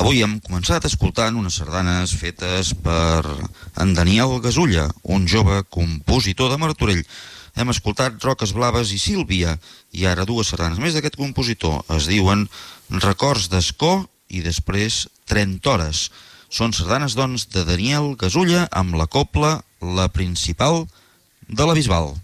Avui hem començat escoltant unes sardanes fetes per en Daniel Gasulla, un jove compositor de Martorell. Hem escoltat Roques Blaves i Sílvia, i ara dues sardanes més d'aquest compositor. Es diuen Records d'Escó i després 30 hores. Són sardanes, doncs, de Daniel Gasulla amb la cobla La Principal de la Bisbal.